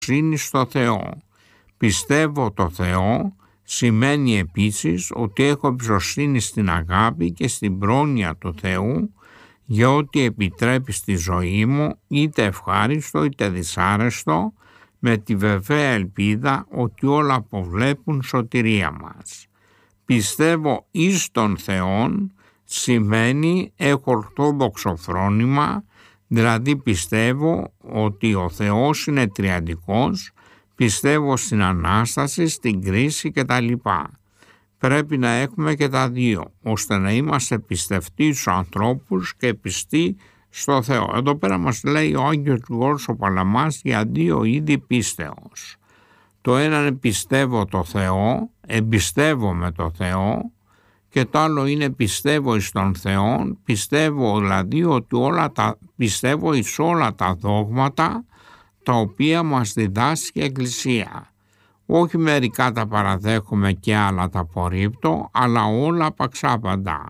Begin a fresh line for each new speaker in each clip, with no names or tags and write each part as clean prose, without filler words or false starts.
εμπιστοσύνη στο Θεό. Πιστεύω το Θεό σημαίνει επίσης ότι έχω εμπιστοσύνη στην αγάπη και στην πρόνοια του Θεού για ό,τι επιτρέπει στη ζωή μου, είτε ευχάριστο είτε δυσάρεστο, με τη βεβαία ελπίδα ότι όλα αποβλέπουν σωτηρία μας. Πιστεύω εις τον Θεόν σημαίνει έχω ορθόδοξο φρόνημα, δηλαδή πιστεύω ότι ο Θεός είναι τριαντικός, πιστεύω στην Ανάσταση, στην κρίση κτλ. Πρέπει να έχουμε και τα δύο, ώστε να είμαστε πιστευτοί στους ανθρώπους και πιστοί στο Θεό. Εδώ πέρα μας λέει ο Άγιος Γρηγόρης ο Παλαμάς για δύο είδη πίστεως. Το ένα είναι πιστεύω το Θεό, εμπιστεύομαι το Θεό, και το άλλο είναι πιστεύω εις τον Θεό, πιστεύω δηλαδή ότι πιστεύω εις όλα τα δόγματα τα οποία μας διδάσκει η Εκκλησία. Όχι μερικά τα παραδέχομαι και άλλα τα απορρίπτω, αλλά όλα παξάπαντα.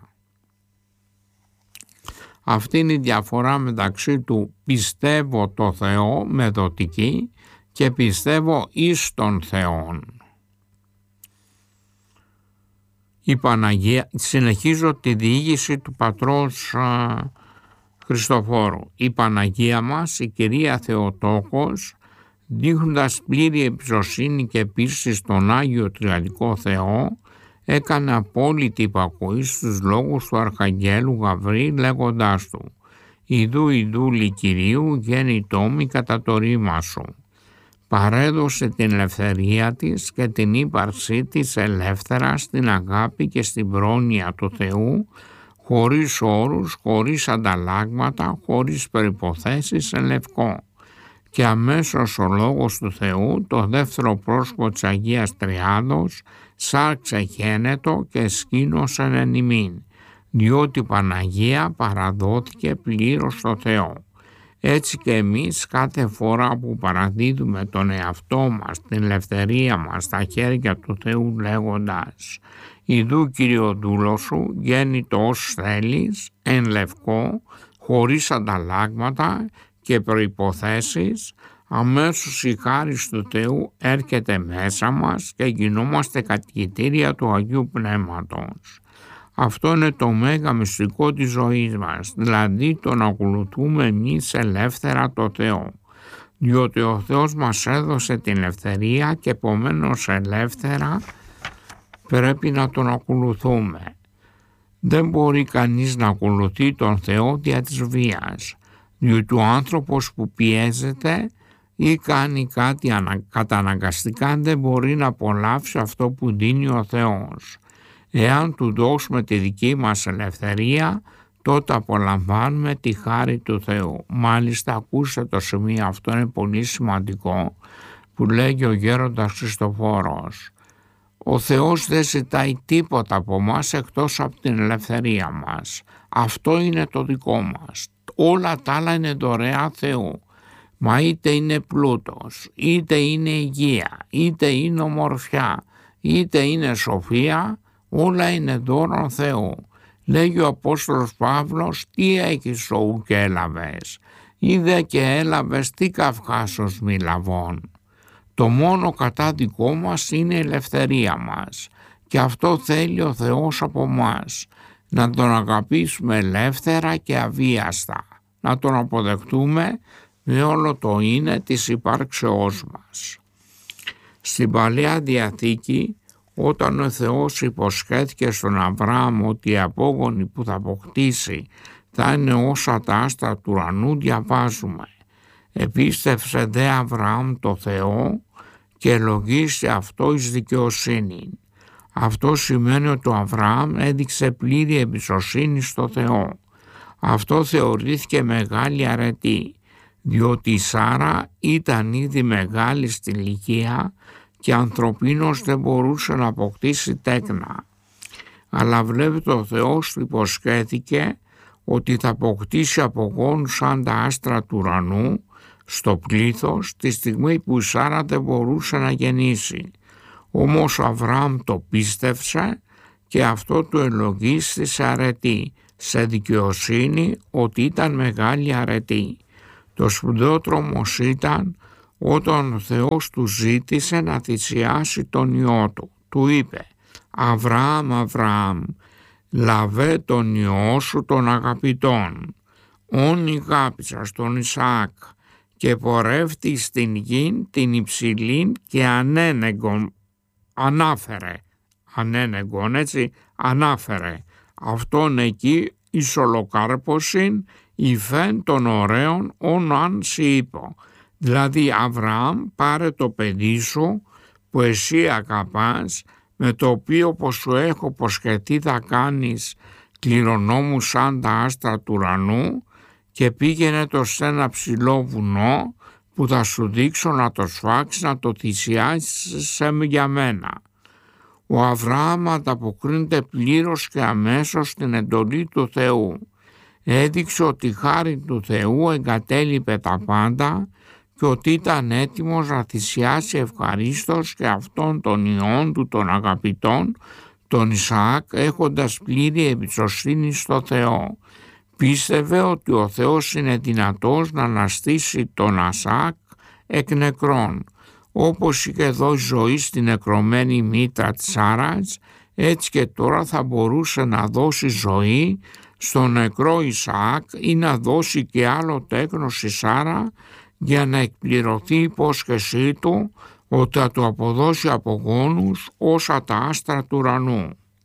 Αυτή είναι η διαφορά μεταξύ του πιστεύω το Θεό με δοτική και πιστεύω εις τον Θεόν. Η Παναγία, συνεχίζω τη διήγηση του πατρός Χριστοφόρου. Η Παναγία μας, η Κυρία Θεοτόκος, δείχνοντας πλήρη εμπιστοσύνη και πίστη στον Άγιο Τριαδικό Θεό, έκανε απόλυτη υπακοή στους λόγους του Αρχαγγέλου Γαβρή, λέγοντάς του «Ιδού Ιδούλη Κυρίου γέννητό μη κατά το ρήμα σου». Παρέδωσε την ελευθερία της και την ύπαρξή της ελεύθερα στην αγάπη και στην πρόνοια του Θεού, χωρίς όρους, χωρίς ανταλλάγματα, χωρίς προϋποθέσεις εν λευκό. Και αμέσως ο Λόγος του Θεού, το δεύτερο πρόσωπο της Αγίας Τριάδος, σάρξε γένετο και σκήνωσεν εν ημίν, διότι η Παναγία παραδόθηκε πλήρως στο Θεό. Έτσι και εμείς κάθε φορά που παραδίδουμε τον εαυτό μας, την ελευθερία μας στα χέρια του Θεού λέγοντας «Ιδού Κύριο δούλος σου, γέννητο ως θέλεις, εν λευκό, χωρίς ανταλλάγματα και προϋποθέσεις», αμέσως η χάρις του Θεού έρχεται μέσα μας και γινόμαστε κατοικητήρια του Αγίου Πνεύματος. Αυτό είναι το μέγα μυστικό της ζωής μας, δηλαδή το να ακολουθούμε εμείς ελεύθερα το Θεό, διότι ο Θεός μας έδωσε την ελευθερία και επομένως ελεύθερα πρέπει να τον ακολουθούμε. Δεν μπορεί κανείς να ακολουθεί τον Θεό δια της βίας, διότι ο άνθρωπος που πιέζεται ή κάνει κάτι καταναγκαστικά δεν μπορεί να απολαύσει αυτό που δίνει ο Θεός. Εάν του δώσουμε τη δική μας ελευθερία, τότε απολαμβάνουμε τη χάρη του Θεού. Μάλιστα, ακούστε το σημείο αυτό, είναι πολύ σημαντικό, που λέγει ο γέροντας Χριστοφόρος. Ο Θεός δεν ζητάει τίποτα από μας εκτός από την ελευθερία μας. Αυτό είναι το δικό μας. Όλα τα άλλα είναι δωρεά Θεού. Μα είτε είναι πλούτος, είτε είναι υγεία, είτε είναι ομορφιά, είτε είναι σοφία, όλα είναι δώρο Θεού. Λέγει ο Απόστολος Παύλος, τι έχεις ου και έλαβες, είδε και έλαβες τι καυχάσος μη λαβών. Το μόνο κατάδικο μας είναι η ελευθερία μας και αυτό θέλει ο Θεός από μας, να τον αγαπήσουμε ελεύθερα και αβίαστα, να τον αποδεχτούμε με όλο το είναι της υπάρξεώς μας. Στην Παλαιά Διαθήκη, όταν ο Θεός υποσχέθηκε στον Αβραάμ ότι οι απόγονοι που θα αποκτήσει θα είναι όσα τα άστρα του ουρανού, διαβάζουμε «Επίστευσε δε Αβραάμ το Θεό και λογίσε αυτό εις δικαιοσύνη». Αυτό σημαίνει ότι ο Αβραάμ έδειξε πλήρη εμπιστοσύνη στο Θεό. Αυτό θεωρήθηκε μεγάλη αρετή, διότι η Σάρα ήταν ήδη μεγάλη στην ηλικία και ανθρωπίνος δεν μπορούσε να αποκτήσει τέκνα. Αλλά βλέπετε ο Θεός του υποσχέθηκε ότι θα αποκτήσει απογόνους σαν τα άστρα του ουρανού στο πλήθος τη στιγμή που η Σάρα δεν μπορούσε να γεννήσει. Όμως ο Αβραάμ το πίστευσε και αυτό του ελογίστησε αρετή, σε δικαιοσύνη ότι ήταν μεγάλη αρετή. Το σπουδαιότερο όμως ήταν όταν ο Θεός του ζήτησε να θυσιάσει τον Υιό του. Του είπε «Αβραάμ, Αβραάμ, λαβέ τον Υιό σου των αγαπητών, όν ηγάπησας τον Ισαάκ και πορεύτη στην γην την υψηλήν και ανένεγκον», ανάφερε αυτόν εκεί εις ολοκάρπωσιν υφέν των ωραίων όν αν σοι είπω. Δηλαδή Αβραάμ, πάρε το παιδί σου που εσύ αγαπάς, με το οποίο όπως σου έχω υποσχεθεί θα κάνεις κληρονόμου σαν τα άστρα του ουρανού, και πήγαινε το σε ένα ψηλό βουνό που θα σου δείξω να το σφάξεις, να το θυσιάσεις για μένα. Ο Αβραάμ ανταποκρίνεται πλήρως και αμέσως στην εντολή του Θεού. Έδειξε ότι η χάρη του Θεού εγκατέλειπε τα πάντα και ότι ήταν έτοιμος να θυσιάσει ευχαρίστως και αυτόν τον Υιόν του των αγαπητών, τον Ισαάκ, έχοντας πλήρη εμπιστοσύνη στο Θεό. Πίστευε ότι ο Θεός είναι δυνατός να αναστήσει τον Ισαάκ εκ νεκρών. Όπως είχε δώσει ζωή στην νεκρωμένη μήτρα της Σάρας, έτσι και τώρα θα μπορούσε να δώσει ζωή στον νεκρό Ισαάκ ή να δώσει και άλλο τέκνος η Σάρα, για να εκπληρωθεί η υπόσχεσή του ότι θα του αποδώσει απογόνους όσα τα άστρα του ουρανού.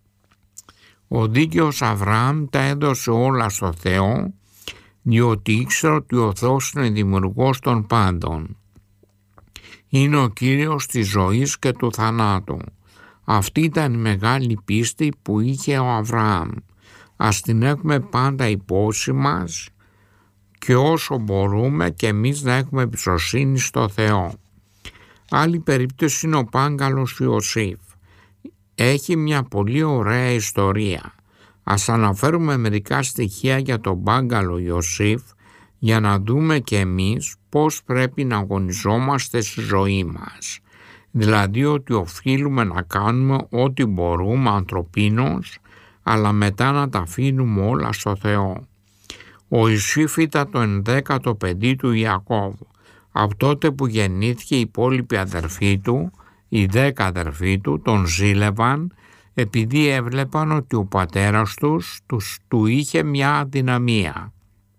Ο δίκαιος Αβραάμ τα έδωσε όλα στο Θεό, διότι ήξερε ότι ο Θεός είναι δημιουργός των πάντων. Είναι ο Κύριος της ζωής και του θανάτου. Αυτή ήταν η μεγάλη πίστη που είχε ο Αβραάμ. Ας την έχουμε πάντα υπόψη μας και όσο μπορούμε και εμείς να έχουμε εμπιστοσύνη στο Θεό. Άλλη περίπτωση είναι ο πάγκαλος Ιωσήφ. Έχει μια πολύ ωραία ιστορία. Ας αναφέρουμε μερικά στοιχεία για τον πάγκαλο Ιωσήφ για να δούμε και εμείς πώς πρέπει να αγωνιζόμαστε στη ζωή μας. Δηλαδή ότι οφείλουμε να κάνουμε ό,τι μπορούμε ανθρωπίνως, αλλά μετά να τα αφήνουμε όλα στο Θεό. Ο Ιωσήφ ήταν το 11ο παιδί του Ιακώβ. Από τότε που γεννήθηκε η υπόλοιπη αδερφή του, οι 10 αδερφοί του, τον ζήλευαν επειδή έβλεπαν ότι ο πατέρας του είχε μια αδυναμία.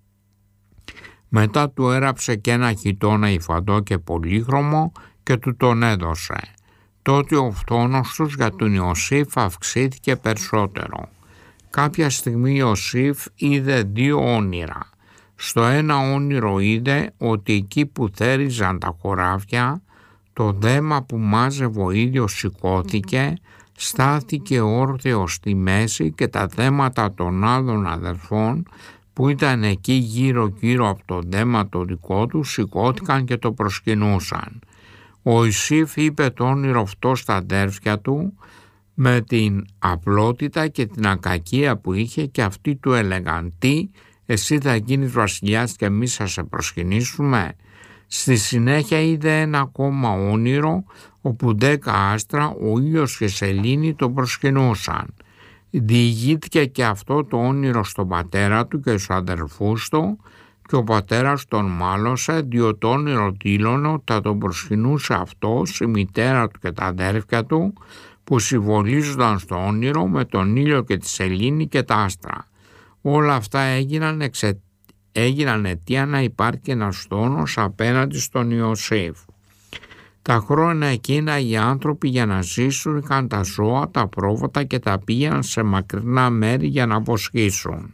Μετά του έραψε και ένα χιτώνα υφαντό και πολύχρωμο και του τον έδωσε. Τότε ο φθόνος τους για τον Ιωσήφ αυξήθηκε περισσότερο. Κάποια στιγμή Ιωσήφ είδε 2 όνειρα. Στο ένα όνειρο είδε ότι εκεί που θέριζαν τα χωράφια, το δέμα που μάζευε ο ίδιος σηκώθηκε, στάθηκε όρθιο στη μέση και τα δέματα των άλλων αδερφών που ήταν εκεί γύρω από το δέμα το δικό του σηκώθηκαν και το προσκυνούσαν. Ο Ιωσήφ είπε το όνειρο αυτό στα αδέρφια του με την απλότητα και την ακακία που είχε, και αυτοί του έλεγαν «Τι, εσύ θα γίνεις βασιλιάς και εμείς θα σε προσκυνήσουμε?» Στη συνέχεια είδε ένα ακόμα όνειρο όπου 10 άστρα, ο ήλιος και η σελήνη τον προσκυνούσαν. Διηγήθηκε και αυτό το όνειρο στον πατέρα του και στους αδερφούς του και ο πατέρας τον μάλωσε, διότι το όνειρο δήλωνε ότι θα τον προσκυνούσε αυτός, η μητέρα του και τα αδέρφια του που συμβολίζονταν στο όνειρο με τον ήλιο και τη σελήνη και τα άστρα. Όλα αυτά έγιναν αιτία να υπάρχει ένας τόνος απέναντι στον Ιωσήφ. Τα χρόνια εκείνα οι άνθρωποι για να ζήσουν είχαν τα ζώα, τα πρόβατα και τα πήγαιναν σε μακρινά μέρη για να βοσκήσουν.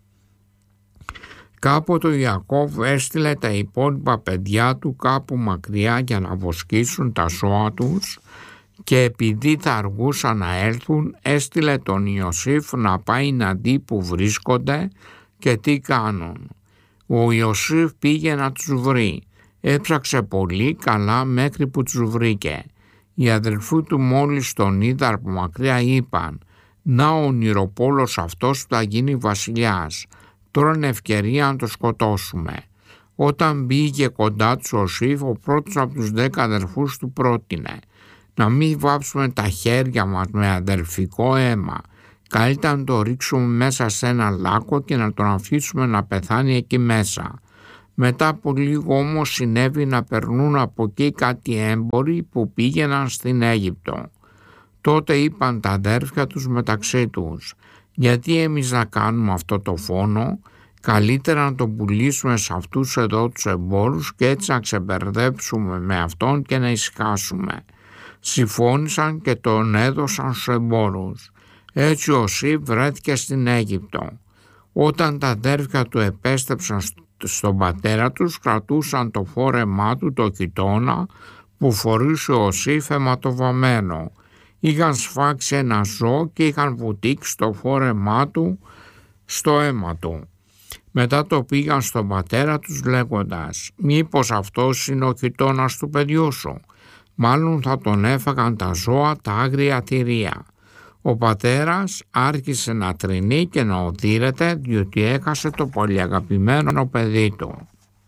Κάποτε ο Ιακώβ έστειλε τα υπόλοιπα παιδιά του κάπου μακριά για να βοσκήσουν τα ζώα τους, και επειδή θα αργούσαν να έρθουν έστειλε τον Ιωσήφ να πάει να δει που βρίσκονται και τι κάνουν. Ο Ιωσήφ πήγε να τους βρει. Έψαξε πολύ καλά μέχρι που τους βρήκε. Οι αδελφοί του μόλις τον είδαν από μακριά είπαν «Να ο ονειροπόλος αυτός που θα γίνει βασιλιάς. Τώρα είναι ευκαιρία να το σκοτώσουμε». Όταν πήγε κοντά του ο Ιωσήφ, ο πρώτος από τους 10 αδελφούς του πρότεινε «Να μην βάψουμε τα χέρια μας με αδελφικό αίμα. Καλύτερα να το ρίξουμε μέσα σε ένα λάκκο και να τον αφήσουμε να πεθάνει εκεί μέσα». Μετά από λίγο όμως συνέβη να περνούν από εκεί κάτι έμποροι που πήγαιναν στην Αίγυπτο. Τότε είπαν τα αδέρφια τους μεταξύ τους, γιατί εμείς να κάνουμε αυτό το φόνο, καλύτερα να τον πουλήσουμε σε αυτούς εδώ τους εμπόρους και έτσι να ξεμπερδέψουμε με αυτόν και να ησυχάσουμε. Συμφώνησαν και τον έδωσαν στους εμπόρους. Έτσι ο Ιωσήφ βρέθηκε στην Αίγυπτο. Όταν τα αδέρφια του επέστρεψαν στον πατέρα τους, κρατούσαν το φόρεμά του, το χιτώνα που φορούσε ο Ιωσήφ αιματοβαμμένο. Είχαν σφάξει ένα ζώο και είχαν βουτήξει το φόρεμά του στο αίμα του. Μετά το πήγαν στον πατέρα τους λέγοντας, «Μήπως αυτός είναι ο χιτώνας του παιδιού σου? Μάλλον θα τον έφαγαν τα ζώα, τα άγρια θηρία». Ο πατέρας άρχισε να τρινεί και να οδύρεται, διότι έχασε το πολύ αγαπημένο παιδί του.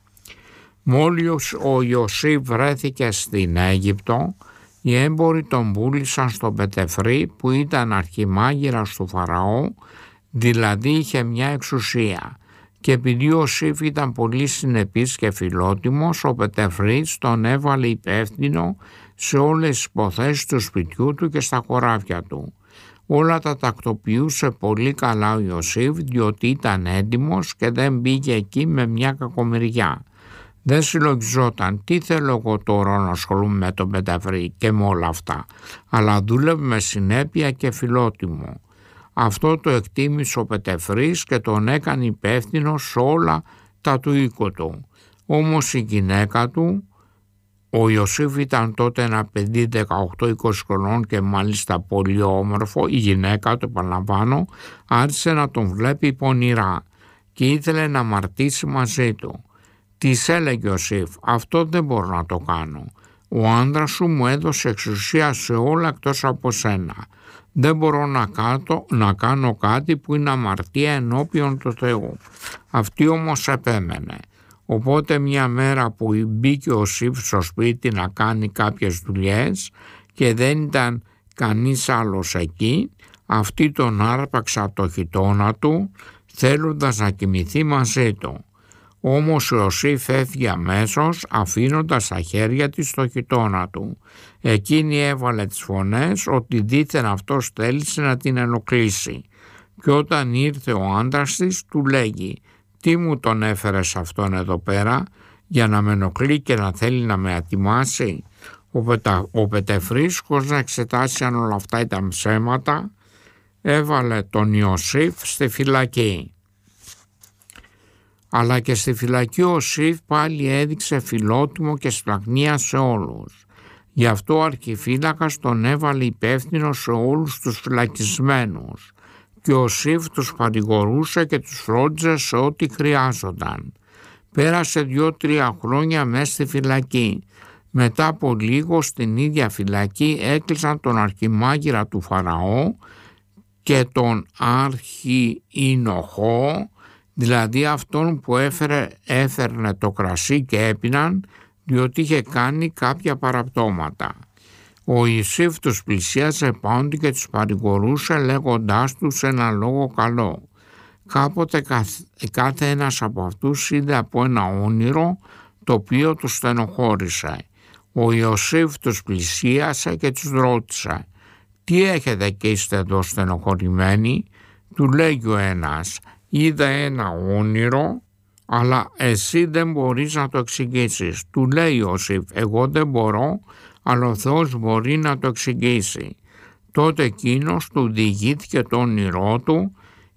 Μόλις ο Ιωσήφ βρέθηκε στην Αίγυπτο, οι έμποροι τον πούλησαν στον Πετεφρή που ήταν αρχιμάγειρας του Φαραώ, δηλαδή είχε μια εξουσία. Και επειδή ο Ιωσήφ ήταν πολύ συνεπής και φιλότιμος, ο Πετεφρής τον έβαλε υπεύθυνο σε όλες τις υποθέσεις του σπιτιού του και στα χωράφια του. Όλα τα τακτοποιούσε πολύ καλά ο Ιωσήφ, διότι ήταν έντιμος και δεν πήγε εκεί με μια κακομοιριά. Δεν συλλογιζόταν τι θέλω εγώ τώρα να ασχολούμαι με τον Πετεφρή και με όλα αυτά, αλλά δούλευε με συνέπεια και φιλότιμο. Αυτό το εκτίμησε ο Πετεφρής και τον έκανε υπεύθυνο σε όλα τα του οίκου του. Όμως η γυναίκα του, ο Ιωσήφ ήταν τότε ένα παιδί 18-20 χρονών και μάλιστα πολύ όμορφο, η γυναίκα του, επαναλαμβάνω, άρχισε να τον βλέπει πονηρά και ήθελε να μαρτήσει μαζί του. Της έλεγε ο Ιωσήφ, αυτό δεν μπορώ να το κάνω. Ο άντρας σου μου έδωσε εξουσία σε όλα εκτός από σένα. Δεν μπορώ να κάνω κάτι που είναι αμαρτία ενώπιον του Θεού. Αυτή όμως επέμενε. Οπότε μια μέρα που μπήκε ο Ιωσήφ στο σπίτι να κάνει κάποιες δουλειές και δεν ήταν κανείς άλλος εκεί, αυτή τον άρπαξε από το χιτώνα του θέλοντας να κοιμηθεί μαζί του. Όμως ο Ιωσήφ έφυγε αμέσως αφήνοντας στα χέρια της το χιτώνα του. Εκείνη έβαλε τις φωνές ότι δήθεν αυτός θέλησε να την ενοχλήσει. Και όταν ήρθε ο άντρας της του λέγει, «Τι μου τον έφερες αυτόν εδώ πέρα για να με ενοχλεί και να θέλει να με ατιμάσει?» Ο Πετεφρής, χωρίς να εξετάσει αν όλα αυτά ήταν ψέματα, έβαλε τον Ιωσήφ στη φυλακή. Αλλά και στη φυλακή ο Ιωσήφ πάλι έδειξε φιλότιμο και σπλαχνία σε όλους. Γι' αυτό ο αρχιφύλακας τον έβαλε υπεύθυνο σε όλους τους φυλακισμένους και ο Ιωσήφ τους παρηγορούσε και τους φρόντιζε σε ό,τι χρειάζονταν. Πέρασε 2-3 χρόνια μέσα στη φυλακή. Μετά από λίγο στην ίδια φυλακή έκλεισαν τον αρχιμάγειρα του Φαραώ και τον αρχιεινοχό, δηλαδή αυτόν που έφερνε το κρασί και έπιναν, διότι είχε κάνει κάποια παραπτώματα. Ο Ιωσήφ τους πλησίαζε πάνω και τους παρηγορούσε λέγοντάς τους ένα λόγο καλό. Κάποτε κάθε ένας από αυτούς είδε από ένα όνειρο το οποίο τους στενοχώρησε. Ο Ιωσήφ τους πλησίασε και τους ρώτησε, «Τι έχετε και είστε εδώ στενοχωρημένοι?» Του λέγει ο ένας, «Είδα ένα όνειρο, αλλά εσύ δεν μπορείς να το εξηγήσεις». Του λέει ο Ιωσήφ, «Εγώ δεν μπορώ, αλλά ο Θεός μπορεί να το εξηγήσει». Τότε εκείνος του διηγήθηκε το όνειρό του,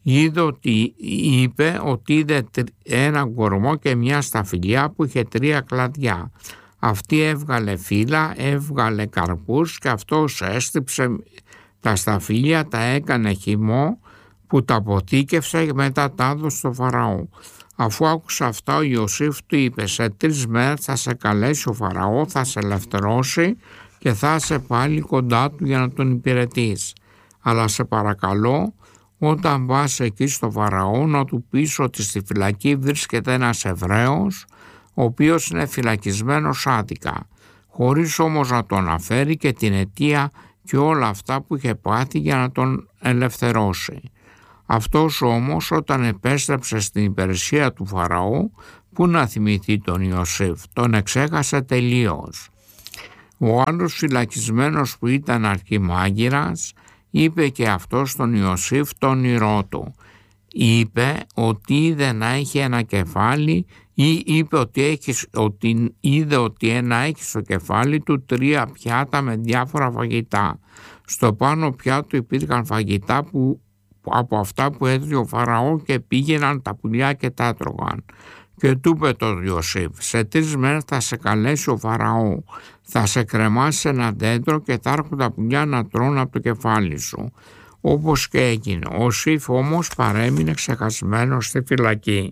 είπε ότι είδε ένα κορμό και μια σταφυλιά που είχε 3 κλαδιά. Αυτή έβγαλε φύλλα, έβγαλε καρπούς και αυτός έστυψε τα σταφύλια, τα έκανε χυμό που τα αποθήκευσε και μετά τα έδωσε στο Φαραώ. Αφού άκουσε αυτά ο Ιωσήφ του είπε, «Σε 3 μέρες θα σε καλέσει ο Φαραώ, θα σε ελευθερώσει και θα είσαι πάλι κοντά του για να τον υπηρετείς. Αλλά σε παρακαλώ, όταν πας εκεί στο Φαραώ να του πεις ότι στη φυλακή βρίσκεται ένας Εβραίος ο οποίος είναι φυλακισμένος άδικα, χωρίς όμως να τον αναφέρει και την αιτία και όλα αυτά που είχε πάθει για να τον ελευθερώσει». Αυτός όμως όταν επέστρεψε στην υπηρεσία του Φαραώ Πού να θυμηθεί τον Ιωσήφ, τον εξέχασε τελείως. Ο άλλος φυλακισμένος που ήταν αρχιμάγειρας είπε και αυτό στον Ιωσήφ το όνειρό του. Είπε ότι είδε να έχει ένα κεφάλι ή είπε ότι είδε ότι έχει στο κεφάλι του 3 πιάτα με διάφορα φαγητά. Στο πάνω πιάτο υπήρχαν φαγητά από αυτά που έτρωγε ο Φαραώ και πήγαιναν τα πουλιά και τα έτρωγαν. Και του είπε τον Ιωσήφ, σε 3 μέρες θα σε καλέσει ο Φαραώ, θα σε κρεμάσει σε ένα δέντρο και θα έρχονται τα πουλιά να τρώνε από το κεφάλι σου. Όπως και έγινε. Ο Ιωσήφ όμως παρέμεινε ξεχασμένος στη φυλακή.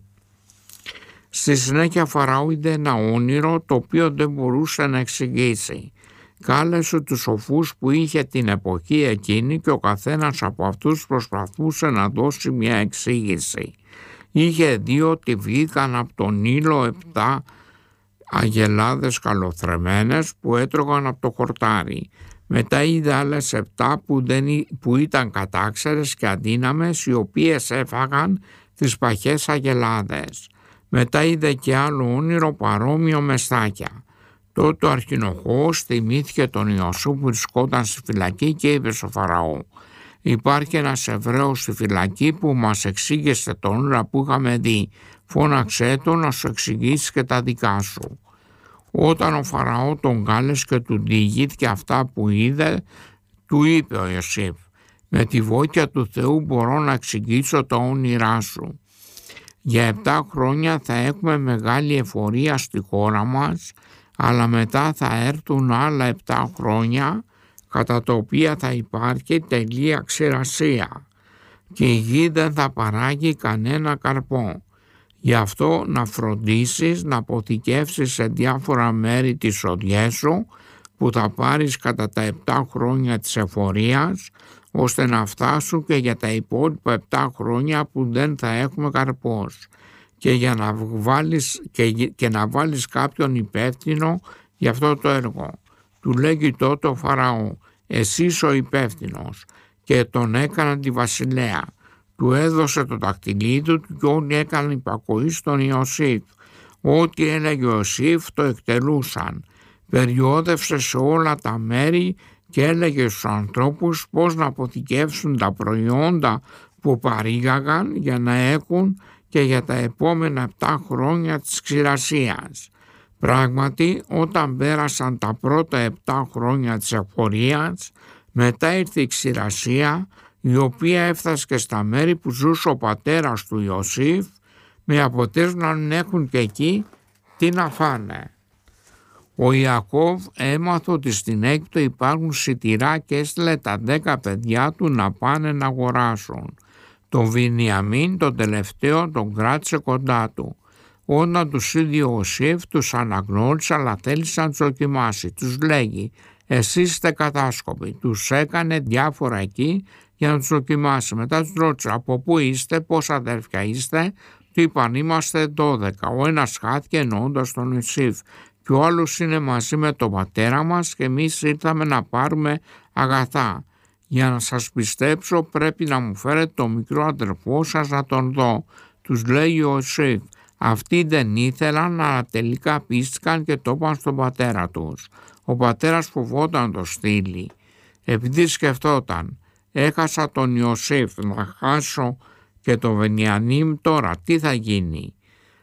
Στη συνέχεια Φαραώ είδε ένα όνειρο το οποίο δεν μπορούσε να εξηγήσει. Κάλεσε τους σοφούς που είχε την εποχή εκείνη και ο καθένας από αυτούς προσπαθούσε να δώσει μια εξήγηση. Είχε δει ότι βγήκαν από τον Νείλο 7 αγελάδες καλοθρεμμένες που έτρωγαν από το χορτάρι. Μετά είδε άλλες 7 που ήταν κατάξερες και αδύναμες, οι οποίες έφαγαν τις παχές αγελάδες. Μετά είδε και άλλο όνειρο παρόμοιο με στάκια. Τότε ο αρχινοχώος θυμήθηκε τον Ιωσήφ που βρισκόταν στη φυλακή και είπε στο Φαραώ, υπάρχει ένας Εβραίος στη φυλακή που μας εξήγησε τον όνειρο που είχαμε δει. Φώναξέ τον να σου εξηγήσει και τα δικά σου. Όταν ο Φαραώ τον κάλεσε και του διηγήθηκε αυτά που είδε, του είπε ο Ιωσήφ, με τη βοήθεια του Θεού μπορώ να εξηγήσω τα όνειρά σου. Για 7 χρόνια θα έχουμε μεγάλη εφορία στη χώρα μας, αλλά μετά θα έρθουν άλλα 7 χρόνια κατά τα οποία θα υπάρχει τελεία ξηρασία και η γη δεν θα παράγει κανένα καρπό. Γι' αυτό να φροντίσεις να αποθηκεύσεις σε διάφορα μέρη τις οδιές σου που θα πάρεις κατά τα 7 χρόνια της εφορίας, ώστε να φτάσουν και για τα υπόλοιπα 7 χρόνια που δεν θα έχουμε καρπός και να βάλεις κάποιον υπεύθυνο για αυτό το έργο. Του λέγει τότε ο Φαραώ, εσύ ο υπεύθυνος, και τον έκαναν τη βασιλέα. Του έδωσε το δακτυλίδι του και όλοι έκαναν υπακοή στον Ιωσήφ. Ό,τι έλεγε ο Ιωσήφ το εκτελούσαν. Περιόδευσε σε όλα τα μέρη και έλεγε στους ανθρώπους πώς να αποθηκεύσουν τα προϊόντα που παρήγαγαν για να έχουν και για τα επόμενα 7 χρόνια της ξηρασίας. Πράγματι, όταν πέρασαν τα πρώτα 7 χρόνια της εφορίας, μετά ήρθε η ξηρασία, η οποία έφτασε και στα μέρη που ζούσε ο πατέρας του Ιωσήφ, με αποτέλεσμα να έχουν και εκεί τι να φάνε. Ο Ιακώβ έμαθε ότι στην Αίγυπτο υπάρχουν σιτηρά και έστειλε τα 10 παιδιά του να πάνε να αγοράσουν. Τον Βενιαμίν, τον τελευταίο, τον κράτησε κοντά του. Όταν τους είδε ο Ιωσήφ, τους αναγνώρισε, αλλά θέλησε να τους δοκιμάσει. Τους λέγει, εσείς είστε κατάσκοποι. Τους έκανε διάφορα εκεί για να τους δοκιμάσει. Μετά τους ρώτησε, από πού είστε, πόσα αδέρφια είστε. Του είπαν, είμαστε 12. Ο ένας χάθηκε εννοώντας τον Ιωσήφ και ο άλλος είναι μαζί με τον πατέρα μας και εμείς ήρθαμε να πάρουμε αγαθά. Για να σας πιστέψω πρέπει να μου φέρετε το μικρό αδερφό σας να τον δω. Τους λέει ο Ιωσήφ. Αυτοί δεν ήθελαν, αλλά τελικά πίστηκαν και το είπαν στον πατέρα τους. Ο πατέρας φοβόταν το στείλει, επειδή σκεφτόταν, έχασα τον Ιωσήφ, να χάσω και το Βενιαμίν τώρα, τι θα γίνει.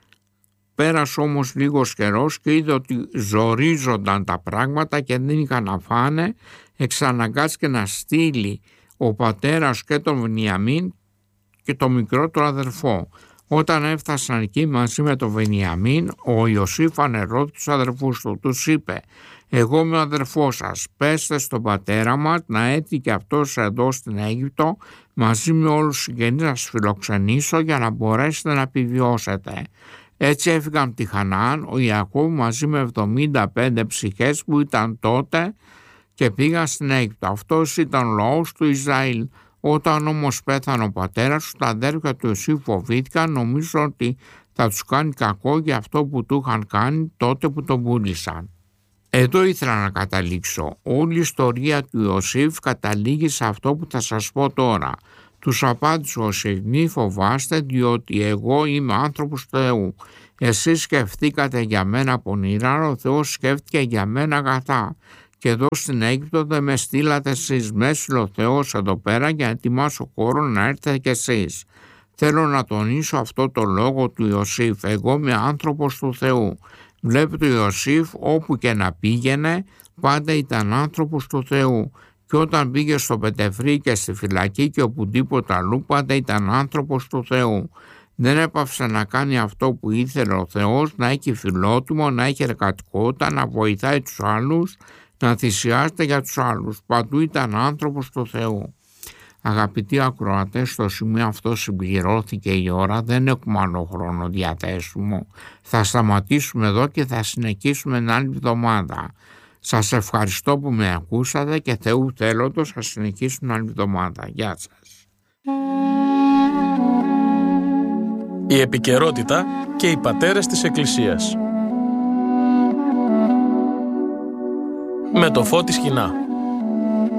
Πέρασε όμως λίγος καιρός και είδε ότι ζορίζονταν τα πράγματα και δεν είχαν να φάνε, εξαναγκάστηκε να στείλει ο πατέρας και τον Βενιαμίν και το μικρότερο αδερφό. Όταν έφτασαν εκεί μαζί με τον Βενιαμίν, ο Ιωσήφ ανερώθηκε τους αδερφούς του. Τους είπε, εγώ είμαι ο αδερφός σας, πέστε στον πατέρα μας να έρθει και αυτός εδώ στην Αίγυπτο, μαζί με όλους τους συγγενείς να σας φιλοξενήσω για να μπορέσετε να επιβιώσετε. Έτσι έφυγαν από τη Χαναάν ο Ιακώβ μαζί με 75 ψυχές που ήταν τότε και πήγαν στην Αίγυπτο. Αυτός ήταν ο λαός του Ισραήλ. Όταν όμως πέθανε ο πατέρας του, τα αδέρφια του Ιωσήφ φοβήθηκαν, νομίζω ότι θα τους κάνει κακό για αυτό που του είχαν κάνει τότε που τον πούλησαν. Εδώ ήθελα να καταλήξω. Όλη η ιστορία του Ιωσήφ καταλήγει σε αυτό που θα σας πω τώρα. Τους απάντησε ο Ιωσήφ, μη φοβάστε, διότι εγώ είμαι άνθρωπος του Θεού. Εσείς σκεφτήκατε για μένα πονηρά, ο Θεός σκέφτηκε για μένα αγαθά. Και εδώ στην Αίγυπτο δεν με στείλατε εσείς. Με έστειλε ο Θεός εδώ πέρα για να ετοιμάσω χώρο να έρθετε κι εσείς. Θέλω να τονίσω αυτό το λόγο του Ιωσήφ. Εγώ είμαι άνθρωπος του Θεού. Βλέπετε ο Ιωσήφ όπου και να πήγαινε πάντα ήταν άνθρωπος του Θεού. Και όταν πήγε στο Πετεφρή και στη φυλακή και οπουδήποτε αλλού πάντα ήταν άνθρωπος του Θεού. Δεν έπαυσε να κάνει αυτό που ήθελε ο Θεός, να έχει φιλότιμο, να έχει εργατικότητα, να βοηθάει τους άλλους, να θυσιάζεται για τους άλλους. Παντού ήταν άνθρωπος του Θεού. Αγαπητοί ακροατές, στο σημείο αυτό συμπληρώθηκε η ώρα, δεν έχουμε άλλο χρόνο διαθέσιμο. Θα σταματήσουμε εδώ και θα συνεχίσουμε την άλλη εβδομάδα. Σας ευχαριστώ που με ακούσατε και Θεού θέλοντος θα συνεχίσουμε την άλλη εβδομάδα. Γεια σας.
Η επικαιρότητα και οι πατέρες της Εκκλησίας. Με το Φώτη Σκηνά.